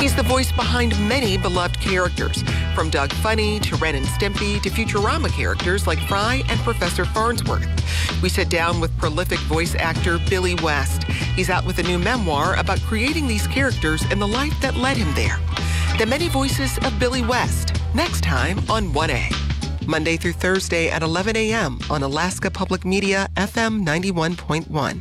He's the voice behind many beloved characters, from Doug Funny to Ren and Stimpy to Futurama characters like Fry and Professor Farnsworth. We sit down with prolific voice actor Billy West. He's out with a new memoir about creating these characters and the life that led him there. The Many Voices of Billy West, next time on 1A. Monday through Thursday at 11 a.m. on Alaska Public Media, FM 91.1.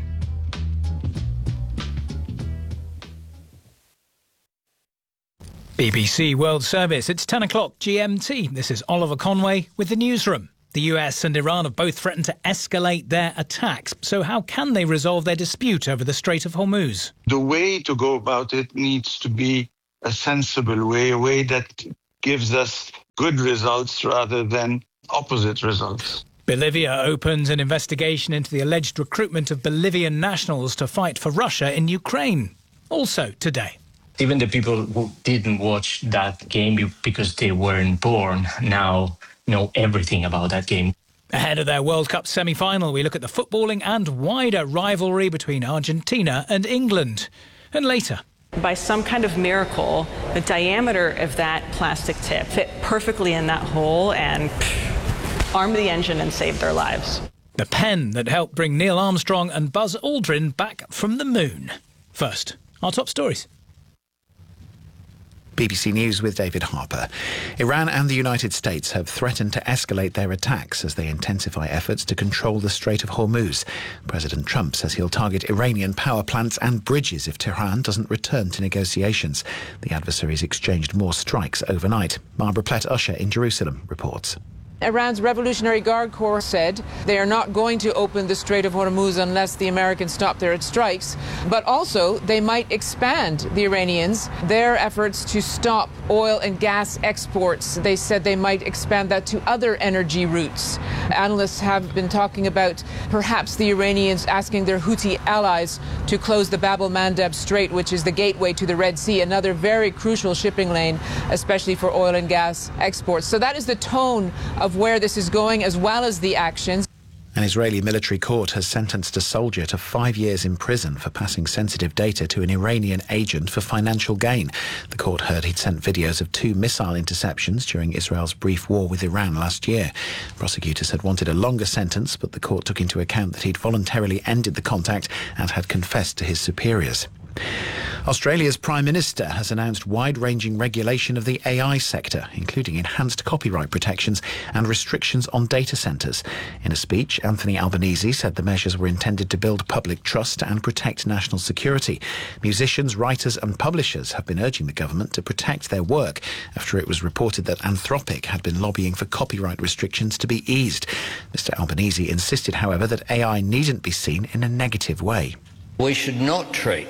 BBC World Service. It's 10 o'clock GMT. This is Oliver Conway with the newsroom. The US and Iran have both threatened to escalate their attacks. So how can they resolve their dispute over the Strait of Hormuz? The way to go about it needs to be a sensible way, a way that gives us good results rather than opposite results. Bolivia opens an investigation into the alleged recruitment of Bolivian nationals to fight for Russia in Ukraine. Also today. Even the people who didn't watch that game because they weren't born now know everything about that game. Ahead of their World Cup semi-final, we look at the footballing and wider rivalry between Argentina and England. And later, by some kind of miracle, the diameter of that plastic tip fit perfectly in that hole and armed the engine and saved their lives. The pen that helped bring Neil Armstrong and Buzz Aldrin back from the moon. First, our top stories. BBC News with David Harper. Iran and the United States have threatened to escalate their attacks as they intensify efforts to control the Strait of Hormuz. President Trump says he'll target Iranian power plants and bridges if Tehran doesn't return to negotiations. The adversaries exchanged more strikes overnight. Barbara Plett-Usher in Jerusalem reports. Iran's Revolutionary Guard Corps said they are not going to open the Strait of Hormuz unless the Americans stop their strikes, but also they might expand, the Iranians, their efforts to stop oil and gas exports. They said they might expand that to other energy routes. Analysts have been talking about perhaps the Iranians asking their Houthi allies to close the Bab el-Mandeb Strait, which is the gateway to the Red Sea, another very crucial shipping lane, especially for oil and gas exports. So that is the tone of where this is going, as well as the actions. An Israeli military court has sentenced a soldier to 5 years in prison for passing sensitive data to an Iranian agent for financial gain. The court heard he'd sent videos of 2 missile interceptions during Israel's brief war with Iran last year. Prosecutors had wanted a longer sentence, but the court took into account that he'd voluntarily ended the contact and had confessed to his superiors. Australia's Prime Minister has announced wide-ranging regulation of the AI sector, including enhanced copyright protections and restrictions on data centres. In a speech, Anthony Albanese said the measures were intended to build public trust and protect national security. Musicians, writers and publishers have been urging the government to protect their work after it was reported that Anthropic had been lobbying for copyright restrictions to be eased. Mr Albanese insisted, however, that AI needn't be seen in a negative way. We should not treat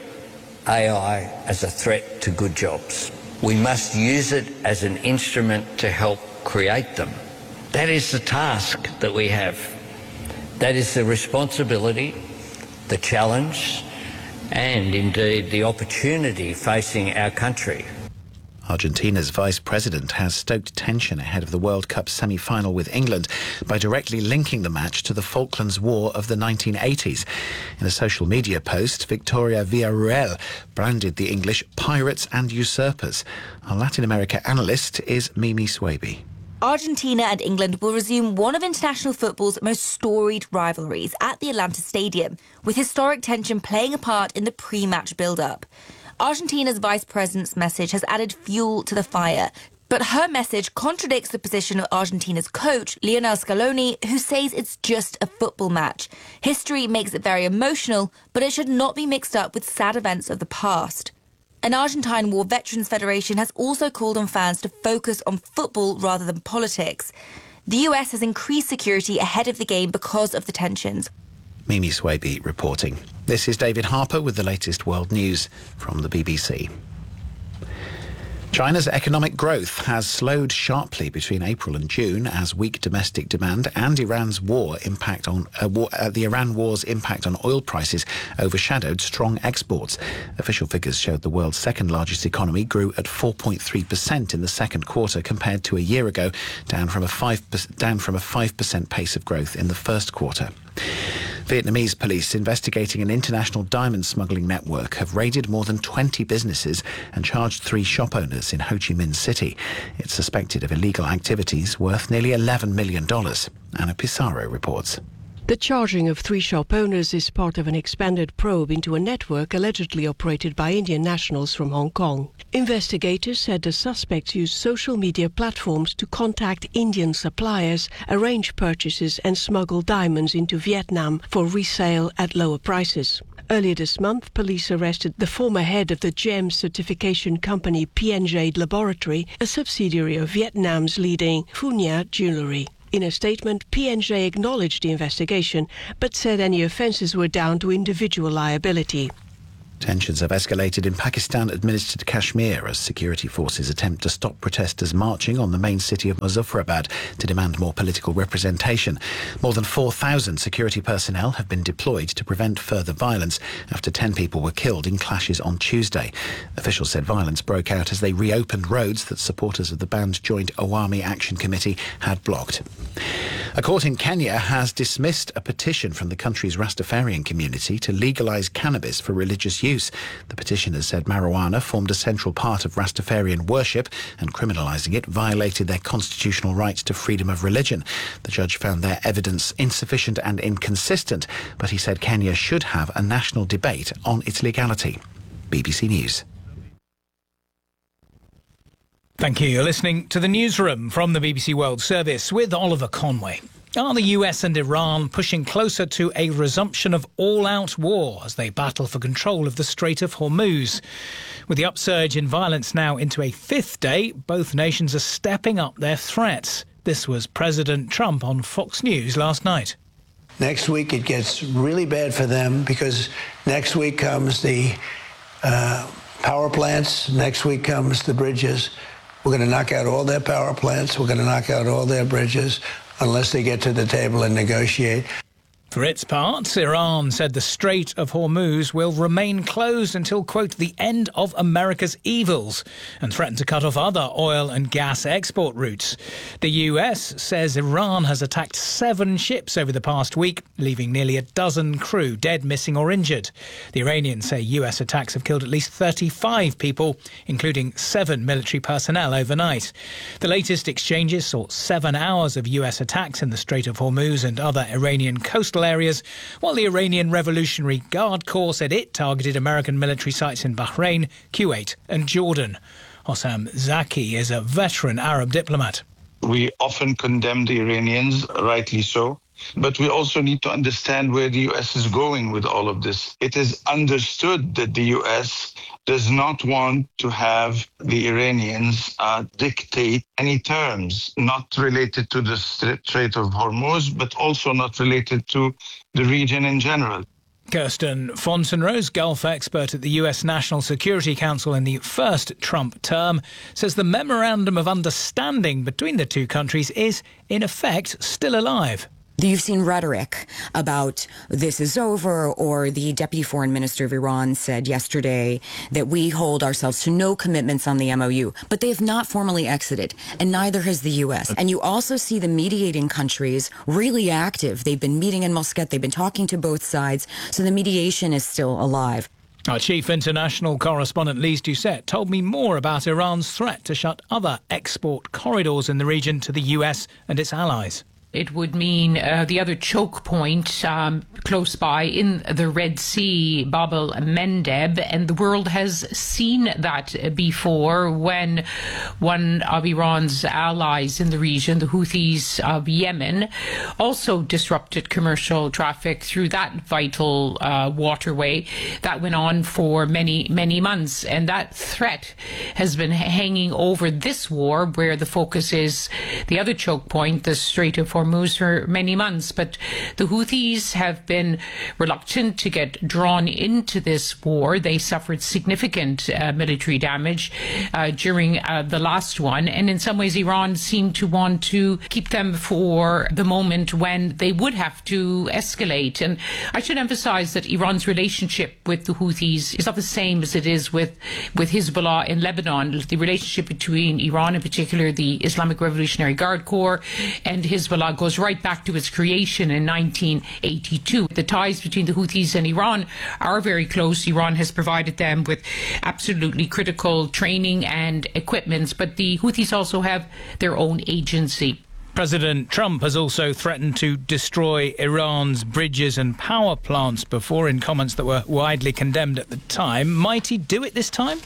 AI as a threat to good jobs. We must use it as an instrument to help create them. That is the task that we have. That is the responsibility, the challenge, and indeed the opportunity facing our country. Argentina's vice president has stoked tension ahead of the World Cup semi-final with England by directly linking the match to the Falklands War of the 1980s. In a social media post, Victoria Villarreal branded the English pirates and usurpers. Our Latin America analyst is Mimi Swaby. Argentina and England will resume one of international football's most storied rivalries at the Atlanta Stadium, with historic tension playing a part in the pre-match build-up. Argentina's vice president's message has added fuel to the fire, but her message contradicts the position of Argentina's coach, Lionel Scaloni, who says it's just a football match. History makes it very emotional, but it should not be mixed up with sad events of the past. An Argentine War Veterans Federation has also called on fans to focus on football rather than politics. The US has increased security ahead of the game because of the tensions. Mimi Swaby reporting. This is David Harper with the latest world news from the BBC. China's economic growth has slowed sharply between April and June as weak domestic demand and the Iran war's impact on oil prices overshadowed strong exports. Official figures showed the world's second largest economy grew at 4.3% in the second quarter compared to a year ago, down from a 5% pace of growth in the first quarter. Vietnamese police investigating an international diamond smuggling network have raided more than 20 businesses and charged 3 shop owners in Ho Chi Minh City. It's suspected of illegal activities worth nearly $11 million. Anna Pissarro reports. The charging of 3 shop owners is part of an expanded probe into a network allegedly operated by Indian nationals from Hong Kong. Investigators said the suspects used social media platforms to contact Indian suppliers, arrange purchases and smuggle diamonds into Vietnam for resale at lower prices. Earlier this month, police arrested the former head of the gem certification company PNJ Laboratory, a subsidiary of Vietnam's leading Phu Nha Jewellery. In a statement, PNJ acknowledged the investigation, but said any offences were down to individual liability. Tensions have escalated in Pakistan-administered Kashmir as security forces attempt to stop protesters marching on the main city of Muzaffarabad to demand more political representation. More than 4,000 security personnel have been deployed to prevent further violence after 10 people were killed in clashes on Tuesday. Officials said violence broke out as they reopened roads that supporters of the banned Joint Awami Action Committee had blocked. A court in Kenya has dismissed a petition from the country's Rastafarian community to legalise cannabis for religious use. The petitioners said marijuana formed a central part of Rastafarian worship and criminalising it violated their constitutional right to freedom of religion. The judge found their evidence insufficient and inconsistent, but he said Kenya should have a national debate on its legality. BBC News. Thank you. You're listening to the Newsroom from the BBC World Service with Oliver Conway. Are the US and Iran pushing closer to a resumption of all-out war as they battle for control of the Strait of Hormuz? With the upsurge in violence now into a 5th day, both nations are stepping up their threats. This was President Trump on Fox News last night. Next week it gets really bad for them because next week comes the power plants, next week comes the bridges. We're going to knock out all their power plants. We're going to knock out all their bridges unless they get to the table and negotiate. For its part, Iran said the Strait of Hormuz will remain closed until, quote, the end of America's evils, and threatened to cut off other oil and gas export routes. The US says Iran has attacked 7 ships over the past week, leaving nearly a dozen crew dead, missing or injured. The Iranians say US attacks have killed at least 35 people, including 7 military personnel overnight. The latest exchanges saw 7 hours of US attacks in the Strait of Hormuz and other Iranian coastal areas, while the Iranian Revolutionary Guard Corps said it targeted American military sites in Bahrain, Kuwait and Jordan. Hossam Zaki is a veteran Arab diplomat. We often condemn the Iranians, rightly so, but we also need to understand where the U.S. is going with all of this. It is understood that the U.S. does not want to have the Iranians dictate any terms not related to the Strait of Hormuz, but also not related to the region in general. Kirsten Fontenrose, Gulf expert at the US National Security Council in the first Trump term, says the memorandum of understanding between the two countries is, in effect, still alive. You've seen rhetoric about this is over, or the Deputy Foreign Minister of Iran said yesterday that we hold ourselves to no commitments on the MOU, but they have not formally exited, and neither has the U.S. And you also see the mediating countries really active. They've been meeting in Muscat, they've been talking to both sides, so the mediation is still alive. Our chief international correspondent Lise Doucette told me more about Iran's threat to shut other export corridors in the region to the US and its allies. It would mean the other choke point close by in the Red Sea, Bab el-Mandeb, and the world has seen that before when one of Iran's allies in the region, the Houthis of Yemen, also disrupted commercial traffic through that vital waterway. That went on for many, many months, and that threat has been hanging over this war, where the focus is the other choke point, the Strait of Hormuz, for many months. But the Houthis have been reluctant to get drawn into this war. They suffered significant military damage during the last one, and in some ways Iran seemed to want to keep them for the moment when they would have to escalate. And I should emphasize that Iran's relationship with the Houthis is not the same as it is with Hezbollah in Lebanon. The relationship between Iran, in particular the Islamic Revolutionary Guard Corps, and Hezbollah Hezbollah goes right back to its creation in 1982. The ties between the Houthis and Iran are very close. Iran has provided them with absolutely critical training and equipment, but the Houthis also have their own agency. President Trump has also threatened to destroy Iran's bridges and power plants before, in comments that were widely condemned at the time. Might he do it this time?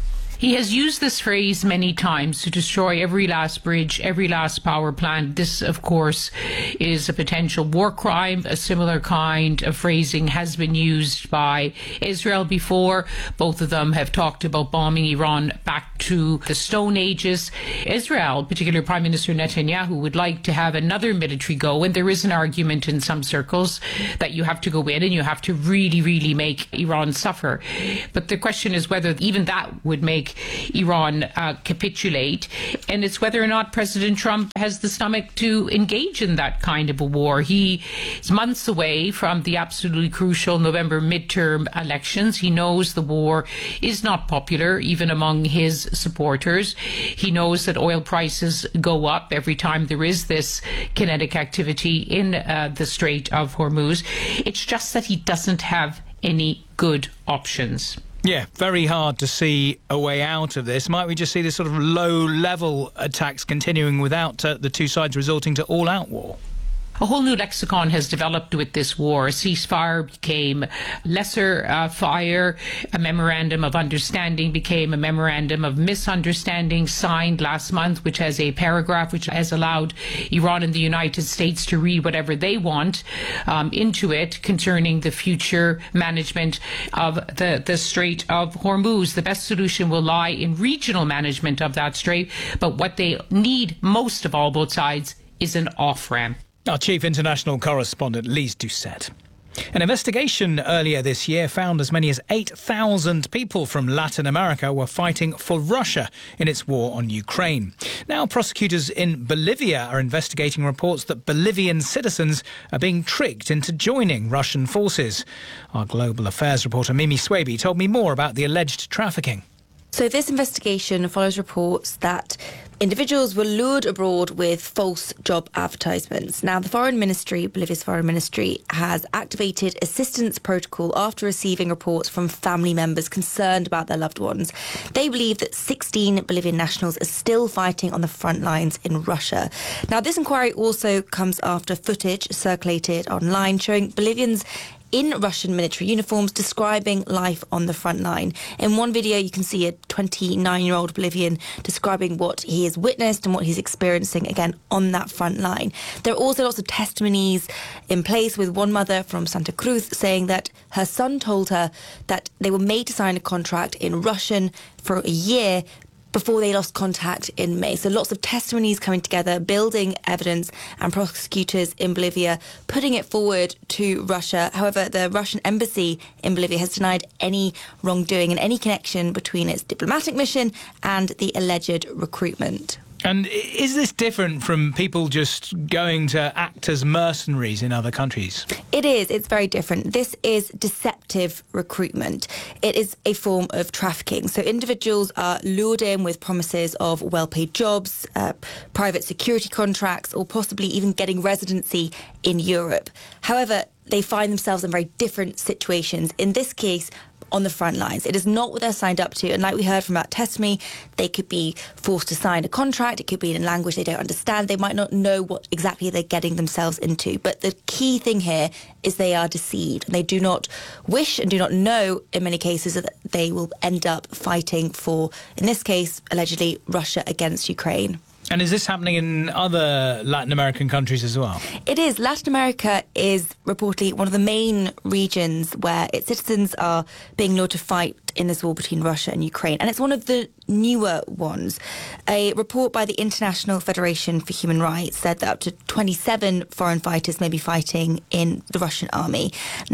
He has used this phrase many times, to destroy every last bridge, every last power plant. This, of course, is a potential war crime. A similar kind of phrasing has been used by Israel before. Both of them have talked about bombing Iran back to the Stone Ages. Israel, particularly Prime Minister Netanyahu, would like to have another military go, and there is an argument in some circles that you have to go in and you have to really, really make Iran suffer. But the question is whether even that would make Iran capitulate, and it's whether or not President Trump has the stomach to engage in that kind of a war. He is months away from the absolutely crucial November midterm elections. He knows the war is not popular, even among his supporters. He knows that oil prices go up every time there is this kinetic activity in the Strait of Hormuz. It's just that he doesn't have any good options. Yeah, very hard to see a way out of this. Might we just see this sort of low-level attacks continuing without the two sides resorting to all-out war? A whole new lexicon has developed with this war. A ceasefire became lesser fire. A memorandum of understanding became a memorandum of misunderstanding signed last month, which has a paragraph which has allowed Iran and the United States to read whatever they want into it concerning the future management of the Strait of Hormuz. The best solution will lie in regional management of that strait, but what they need most of all, both sides, is an off-ramp. Our chief international correspondent, Lise Doucette. An investigation earlier this year found as many as 8,000 people from Latin America were fighting for Russia in its war on Ukraine. Now, prosecutors in Bolivia are investigating reports that Bolivian citizens are being tricked into joining Russian forces. Our global affairs reporter Mimi Swaby told me more about the alleged trafficking. So this investigation follows reports that individuals were lured abroad with false job advertisements. Now, the Bolivia's foreign ministry has activated assistance protocol after receiving reports from family members concerned about their loved ones. They believe that 16 Bolivian nationals are still fighting on the front lines in Russia. Now, this inquiry also comes after footage circulated online showing Bolivians in Russian military uniforms describing life on the front line. In one video, you can see a 29-year-old Bolivian describing what he has witnessed and what he's experiencing, again, on that front line. There are also lots of testimonies in place, with one mother from Santa Cruz saying that her son told her that they were made to sign a contract in Russian for a year before they lost contact in May. So lots of testimonies coming together, building evidence, and prosecutors in Bolivia putting it forward to Russia. However, the Russian embassy in Bolivia has denied any wrongdoing and any connection between its diplomatic mission and the alleged recruitment. And is this different from people just going to act as mercenaries in other countries? It is. It's very different. This is deceptive recruitment. It is a form of trafficking. So individuals are lured in with promises of well-paid jobs, private security contracts, or possibly even getting residency in Europe. However, they find themselves in very different situations. In this case, on the front lines. It is not what they're signed up to. And like we heard from that testimony, they could be forced to sign a contract. It could be in a language they don't understand. They might not know what exactly they're getting themselves into. But the key thing here is they are deceived. And they do not wish and do not know, in many cases, that they will end up fighting for, in this case, allegedly, Russia against Ukraine. And is this happening in other Latin American countries as well? It is. Latin America is reportedly one of the main regions where its citizens are being lured to fight in this war between Russia and Ukraine. And it's one of the newer ones. A report by the International Federation for Human Rights said that up to 27 foreign fighters may be fighting in the Russian army.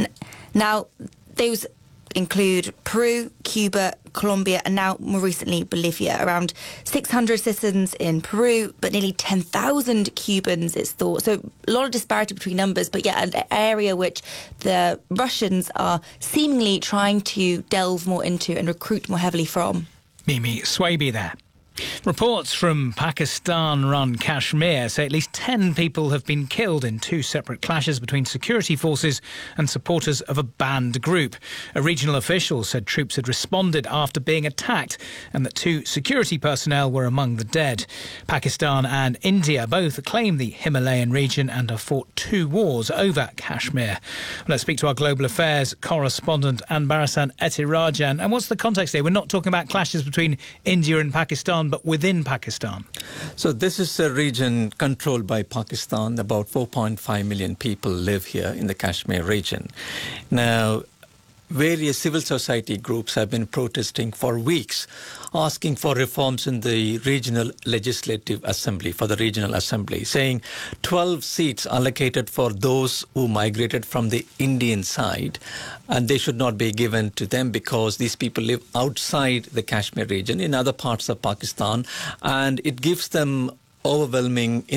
Now, those include Peru, Cuba, Colombia, and now more recently Bolivia. Around 600 citizens in Peru, but nearly 10,000 Cubans, it's thought. So a lot of disparity between numbers, but yeah, an area which the Russians are seemingly trying to delve more into and recruit more heavily from. Mimi Swaby there. Reports from Pakistan-run Kashmir say at least 10 people have been killed in two separate clashes between security forces and supporters of a banned group. A regional official said troops had responded after being attacked and that 2 security personnel were among the dead. Pakistan and India both claim the Himalayan region and have fought 2 wars over Kashmir. Let's speak to our global affairs correspondent Anbarasan Etirajan. And what's the context here? We're not talking about clashes between India and Pakistan, but within Pakistan. So this is a region controlled by Pakistan. About 4.5 million people live here in the Kashmir region. Now, various civil society groups have been protesting for weeks, asking for reforms in the regional legislative assembly, for the regional assembly, saying 12 seats allocated for those who migrated from the Indian side, and they should not be given to them because these people live outside the Kashmir region in other parts of Pakistan, and it gives them overwhelming